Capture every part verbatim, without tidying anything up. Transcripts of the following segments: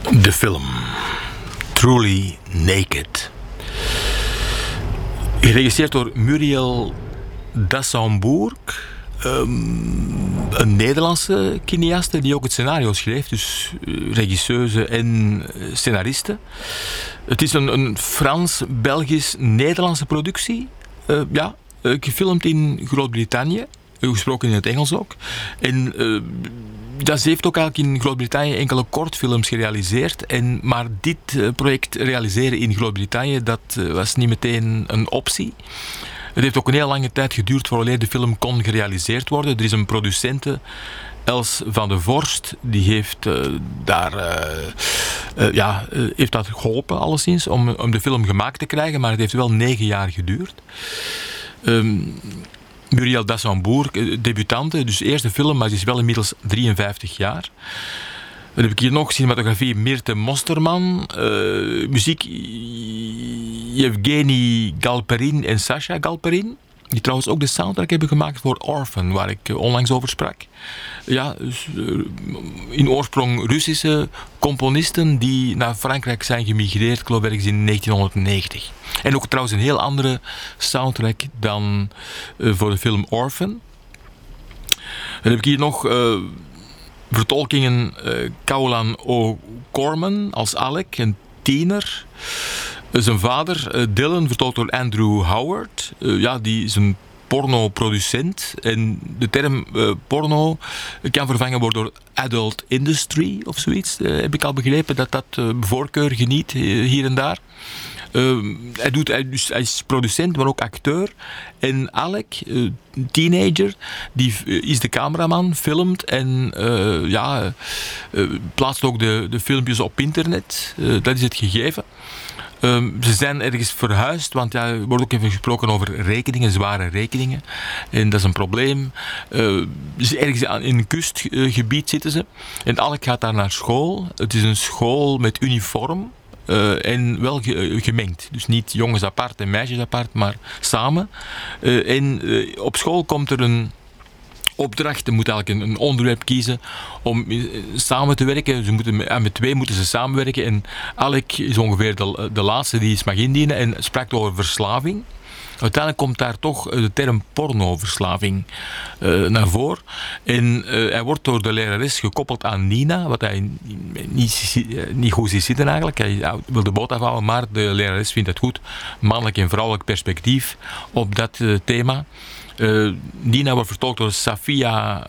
De film Truly Naked, geregisseerd door Muriel Dassembourg, um, een Nederlandse cineaste die ook het scenario schreef, dus uh, regisseuse en scenariste. Het is een, een Frans-Belgisch-Nederlandse productie, uh, ja, uh, gefilmd in Groot-Brittannië, gesproken in het Engels ook. En uh, ja, ze heeft ook eigenlijk in Groot-Brittannië enkele kortfilms gerealiseerd. En, maar dit uh, project realiseren in Groot-Brittannië, dat uh, was niet meteen een optie. Het heeft ook een heel lange tijd geduurd voordat de film kon gerealiseerd worden. Er is een producente, Els van de Vorst, die heeft uh, daar uh, uh, ja, uh, heeft dat geholpen alleszins om, om de film gemaakt te krijgen, maar het heeft wel negen jaar geduurd. Um, Muriel Dassembourg, debutante, dus eerste film, maar ze is wel inmiddels drieënvijftig jaar. Dan heb ik hier nog cinematografie Mirte Mosterman, uh, muziek Yevgeny Galperin en Sasha Galperin, die trouwens ook de soundtrack hebben gemaakt voor Orphan, waar ik onlangs over sprak. Ja, dus, uh, in oorsprong Russische componisten die naar Frankrijk zijn gemigreerd, geloof ik, in negentienhonderdnegentig. En ook trouwens een heel andere soundtrack dan uh, voor de film Orphan. Dan heb ik hier nog uh, vertolkingen uh, Kaulan O'Gorman als Alec, een tiener. Uh, zijn vader, uh, Dylan, vertolkt door Andrew Howard. Uh, ja, die is een pornoproducent. En de term uh, porno kan vervangen worden door adult industry of zoiets. Uh, heb ik al begrepen dat dat uh, voorkeur geniet uh, hier en daar. Uh, hij, doet, hij, dus, hij is producent, maar ook acteur. En Alec, uh, teenager, die uh, is de cameraman, filmt en uh, ja, uh, plaatst ook de, de filmpjes op internet. Uh, dat is het gegeven. Uh, ze zijn ergens verhuisd, want ja, er wordt ook even gesproken over rekeningen, zware rekeningen. En dat is een probleem. Uh, dus ergens in een kustgebied zitten ze. En Alec gaat daar naar school. Het is een school met uniform. Uh, en wel ge- gemengd. Dus niet jongens apart en meisjes apart, maar samen. Uh, en uh, op school komt er een opdracht. Er moet eigenlijk een, een onderwerp kiezen om uh, samen te werken. Ze moeten, uh, met twee moeten ze samenwerken. En Alec is ongeveer de, de laatste die iets mag indienen en sprak over verslaving. Uiteindelijk komt daar toch de term pornoverslaving uh, naar voren. En uh, hij wordt door de lerares gekoppeld aan Nina, wat hij niet, niet goed ziet zitten eigenlijk. Hij wil de boot afhouden, maar de lerares vindt het goed. Mannelijk en vrouwelijk perspectief op dat uh, thema. Uh, Nina wordt vertolkt door Safia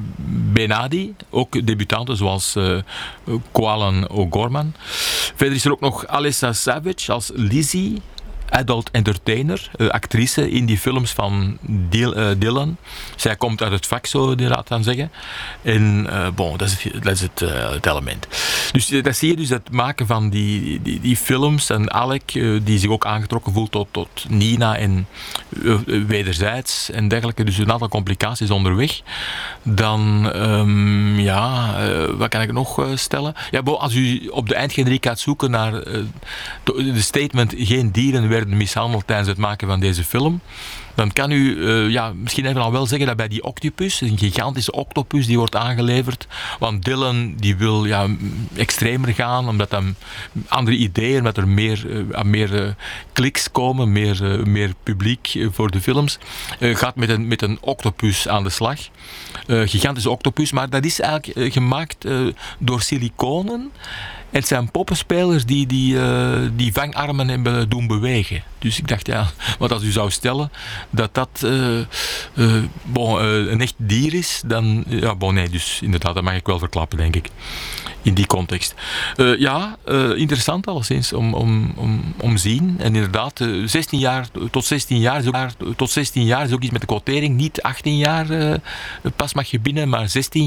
Benadi, ook debutante zoals uh, Kaulan O'Gorman. Verder is er ook nog Alessa Savage als Lizzie, adult entertainer, uh, actrice in die films van Dil, uh, Dylan. Zij komt uit het vak, zo die raad aan zeggen. En uh, bon, dat is, dat is het, uh, het element. Dus uh, dat zie je dus, het maken van die, die, die films. En Alec, uh, die zich ook aangetrokken voelt tot, tot Nina en uh, wederzijds en dergelijke. Dus een aantal complicaties onderweg. Dan, um, ja, uh, wat kan ik nog uh, stellen? Ja, bon, als u op de eindgeneriek gaat zoeken naar uh, de statement geen dieren werden mishandeld tijdens het maken van deze film, dan kan u uh, ja, misschien even al wel zeggen dat bij die octopus, een gigantische octopus die wordt aangeleverd, want Dylan die wil ja, extremer gaan, omdat hij andere ideeën, omdat er meer, uh, meer uh, kliks komen, meer, uh, meer publiek uh, voor de films, uh, gaat met een, met een octopus aan de slag. Uh, gigantische octopus, maar dat is eigenlijk uh, gemaakt uh, door siliconen. Het zijn poppenspelers die die, uh, die vangarmen hebben doen bewegen. Dus ik dacht, ja, wat als u zou stellen dat dat uh, uh, bon, uh, een echt dier is, dan, ja, bon, nee, dus inderdaad, dat mag ik wel verklappen, denk ik, in die context. Uh, ja, uh, interessant alleszins om, om, om, om zien. En inderdaad, uh, zestien jaar tot zestien jaar is ook, tot zestien jaar is ook iets met de quotering. Niet achttien jaar uh, pas mag je binnen, maar zestien